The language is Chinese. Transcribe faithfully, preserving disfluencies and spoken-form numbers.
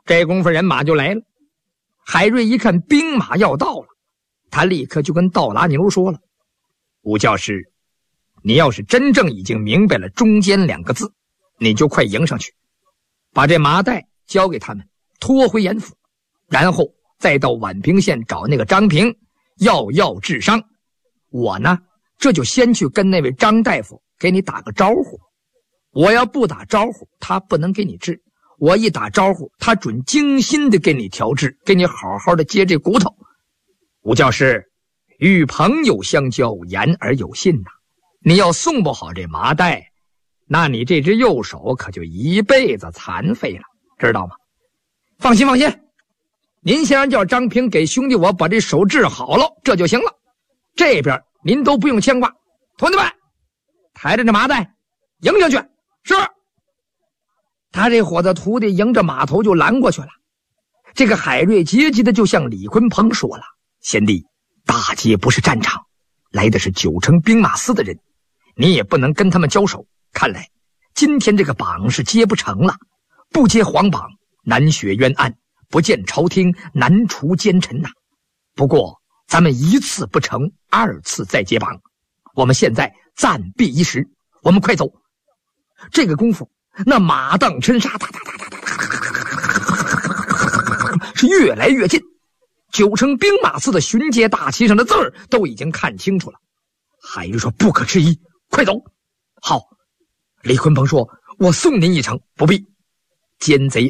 这功夫人马就来了。海瑞一看兵马要到了，他立刻就跟道拉牛说了：吴教师，你要是真正已经明白了中间两个字，你就快迎上去，把这麻袋交给他们，拖回严府，然后再到宛平县找那个张平要药治伤。我呢，这就先去跟那位张大夫给你打个招呼。我要不打招呼，他不能给你治；我一打招呼，他准精心的给你调治，给你好好的接这骨头。吴教师，与朋友相交，言而有信呐、啊。你要送不好这麻袋，那你这只右手可就一辈子残废了，知道吗？放心放心，您先让叫张平给兄弟我把这手治好了，这就行了。这边您都不用牵挂。徒弟们，抬着这麻袋迎上去。是。他这伙子徒弟迎着马头就拦过去了。这个海瑞急急的就向李鲲鹏说了：贤弟，大街不是战场，来的是九城兵马司的人，你也不能跟他们交手。看来今天这个榜是接不成了，不接皇榜难雪冤案，不见朝廷难除奸臣呐、啊。不过咱们一次不成，二次再接榜，我们现在暂避一时，我们快走。这个功夫，那马当尘沙，哒哒哒哒哒哒，是越来越近。九城兵马司的巡街大旗上的字儿都已经看清楚了。海瑞说：不可迟疑，快走。好。李鲲鹏说：我送您一程，不必。奸贼